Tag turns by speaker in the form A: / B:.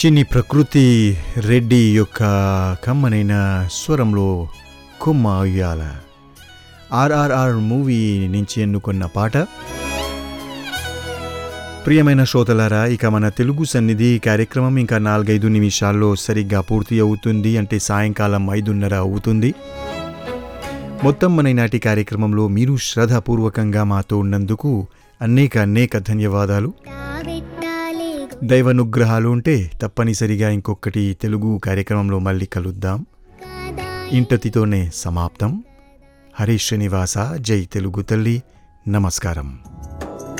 A: చిన్ని ప్రకృతి రెడ్డి యొక్క కమ్మనైన స్వరంలో కొమ్మ ఉయ్యాల ఆర్ఆర్ఆర్ మూవీ నుంచి ఎన్నుకున్న పాట. ప్రియమైన శ్రోతలారా, ఇక మన తెలుగు సన్నిధి కార్యక్రమం ఇంకా 4-5 నిమిషాల్లో సరిగ్గా పూర్తి అవుతుంది. అంటే సాయంకాలం 5:30 అవుతుంది. మొత్తం మన ఈనాటి కార్యక్రమంలో మీరు శ్రద్ధాపూర్వకంగా మాతో ఉన్నందుకు అనేక ధన్యవాదాలు. దైవనుగ్రహాలు ఉంటే తప్పనిసరిగా ఇంకొకటి తెలుగు కార్యక్రమంలో మళ్ళీ కలుద్దాం. ఇంతటితోనే సమాప్తం. హరే శ్రీనివాస, జై తెలుగు తల్లి, నమస్కారం.